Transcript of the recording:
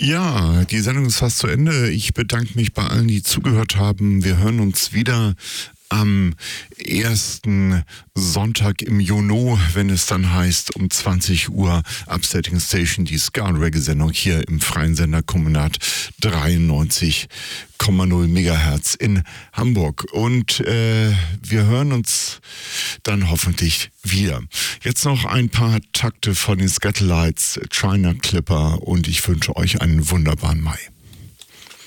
Ja, die Sendung ist fast zu Ende. Ich bedanke mich bei allen, die zugehört haben. Wir hören uns wieder am ersten Sonntag im Juni, wenn es dann heißt, um 20 Uhr Upsetting Station, die Ska-Reggae-Sendung hier im freien Sender Kommunat 93,0 Megahertz in Hamburg. Und wir hören uns dann hoffentlich wieder. Jetzt noch ein paar Takte von den Scatterlights, China Clipper, und ich wünsche euch einen wunderbaren Mai.